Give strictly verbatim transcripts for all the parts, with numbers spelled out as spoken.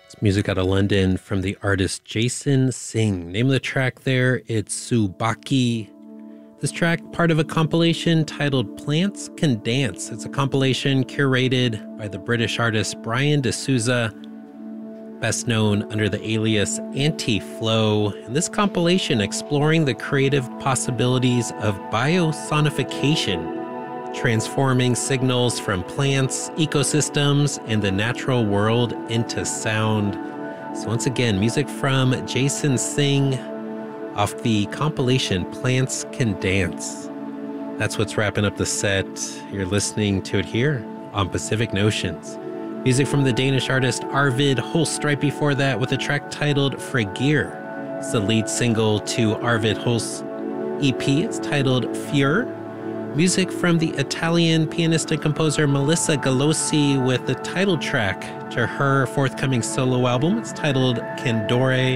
It's music out of London from the artist Jason Singh. Name of the track there, it's Subaki. This track, part of a compilation titled Plants Can Dance. It's a compilation curated by the British artist Brian D'Souza, best known under the alias Anti-Flow. And this compilation exploring the creative possibilities of biosonification, transforming signals from plants, ecosystems, and the natural world into sound. So once again, music from Jason Singh off the compilation Plants Can Dance. That's what's wrapping up the set. You're listening to it here on Pacific Notions. Music from the Danish artist Arvid Holst right before that with a track titled Frigir. It's the lead single to Arvid Holst's E P. It's titled Fjör. Music from the Italian pianist and composer Melissa Galossi with the title track to her forthcoming solo album. It's titled Candore.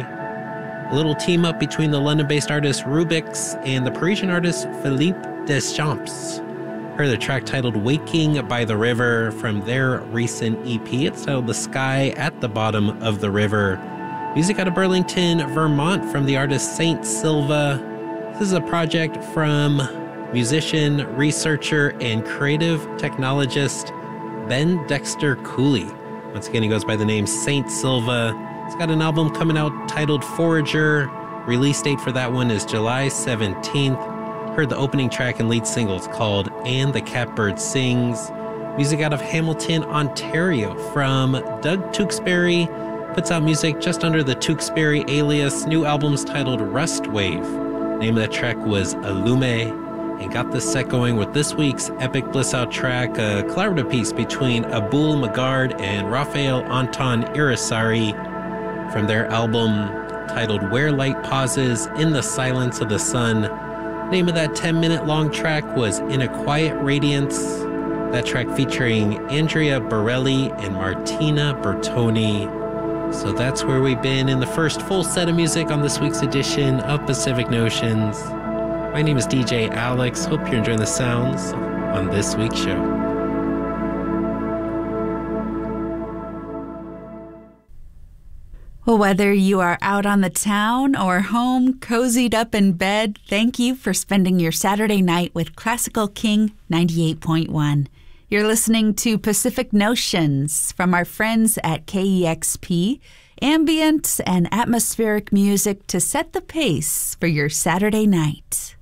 A little team up between the London-based artist Rubix and the Parisian artist Philippe Deschamps. Heard the track titled Waking by the River from their recent E P. It's titled The Sky at the Bottom of the River. Music out of Burlington, Vermont from the artist Saint Silva. This is a project from musician, researcher, and creative technologist Ben Dexter Cooley. Once again, he goes by the name Saint Silva. He's got an album coming out titled Forager. Release date for that one is July seventeenth. Heard the opening track and lead single. It's called And the Catbird Sings. Music out of Hamilton, Ontario from Doug Tewksbury. Puts out music just under the Tewksbury alias. New album's titled Rust Wave. Name of that track was Illume. And got this set going with this week's Epic Bliss Out track, a collaborative piece between Abul Magard and Rafael Anton Irisari from their album titled Where Light Pauses in the Silence of the Sun. Name of that ten-minute long track was In a Quiet Radiance. That track featuring Andrea Borelli and Martina Bertoni. So that's where we've been in the first full set of music on this week's edition of Pacific Notions. My name is D J Alex. Hope you're enjoying the sounds on this week's show. Well, whether you are out on the town or home, cozied up in bed, thank you for spending your Saturday night with Classical King ninety-eight point one. You're listening to Pacific Notions from our friends at K E X P. Ambient and atmospheric music to set the pace for your Saturday night.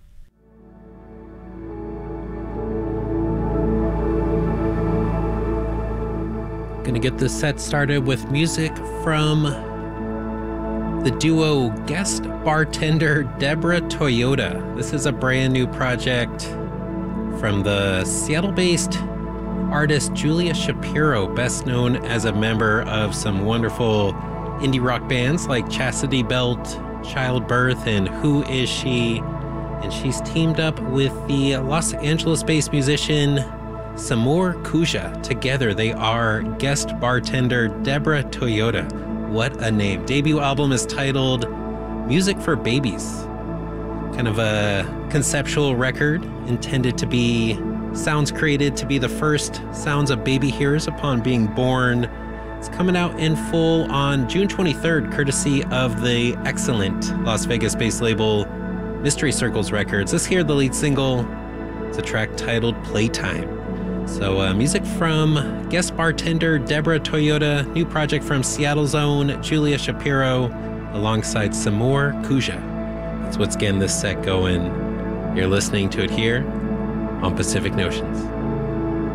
Gonna get this set started with music from the duo Guest Bartender Deborah Toyota. This is a brand new project from the Seattle-based artist Julia Shapiro, best known as a member of some wonderful indie rock bands like Chastity Belt, Childbirth, and Who Is She? And she's teamed up with the Los Angeles-based musician Samur Kuja. Together they are Guest Bartender Deborah Toyota. What a name. Debut album is titled Music for Babies. Kind of a conceptual record intended to be sounds created to be the first sounds a baby hears upon being born. It's coming out in full on June twenty-third, courtesy of the excellent Las Vegas-based label Mystery Circles Records. Let's hear the lead single. It's a track titled Playtime. So uh, music from Guest Bartender Deborah Toyota, new project from Seattle's own Julia Shapiro, alongside Samur Kuja. That's what's getting this set going. You're listening to it here on Pacific Notions.